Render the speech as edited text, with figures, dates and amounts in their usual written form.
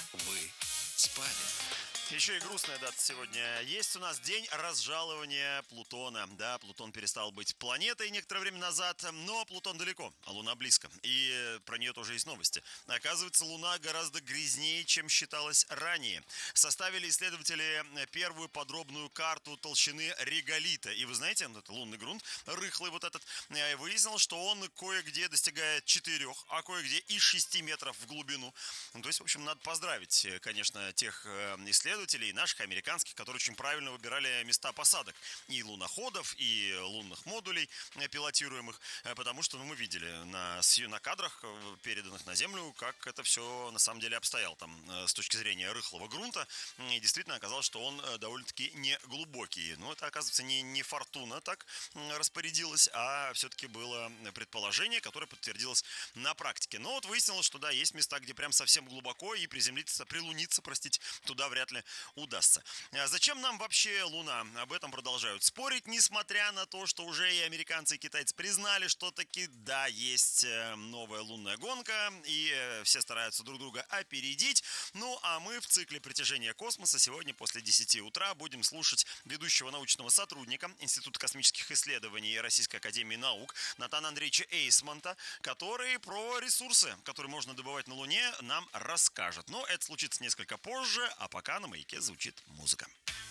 Вы спали? Еще и грустная дата сегодня. Есть у нас день разжалования Плутона. Да, Плутон перестал быть планетой некоторое время назад, но Плутон далеко, а Луна близко. И про нее тоже есть новости. Оказывается, Луна гораздо грязнее, чем считалось ранее. Составили исследователи первую подробную карту толщины реголита. И вы знаете, вот этот лунный грунт, рыхлый вот этот, выяснилось, что он кое-где достигает 4, а кое-где и 6 метров в глубину. Ну, то есть, в общем, надо поздравить, конечно, тех исследователей, наших американских, которые очень правильно выбирали места посадок и луноходов, и лунных модулей пилотируемых, потому что, ну, мы видели на кадрах, переданных на Землю, как это все на самом деле обстояло там с точки зрения рыхлого грунта, и действительно оказалось, что он довольно-таки не глубокий. Но это, оказывается, не фортуна так распорядилась, а все-таки было предположение, которое подтвердилось на практике. Но вот выяснилось, что да, есть места, где прям совсем глубоко, и прилуниться, простите, туда вряд ли удастся. А зачем нам вообще Луна? Об этом продолжают спорить, несмотря на то, что уже и американцы, и китайцы признали, что таки да, есть новая лунная гонка, и все стараются друг друга опередить. Ну, а мы в цикле притяжения космоса сегодня после 10 утра будем слушать ведущего научного сотрудника Института космических исследований Российской академии наук Натана Андреевича Эйсмонта, который про ресурсы, которые можно добывать на Луне, нам расскажет. Но это случится несколько позже, а пока на Маяке звучит музыка.